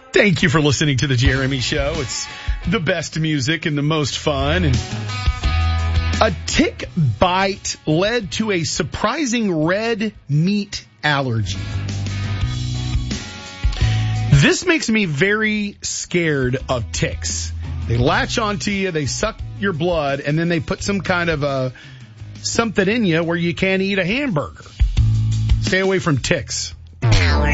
Thank you for listening to The Jeremy Show. It's the best music and the most fun. And a tick bite led to a surprising red meat allergy. This makes me very scared of ticks. They latch onto you, they suck your blood, and then they put some kind of something in you where you can't eat a hamburger. Stay away from ticks.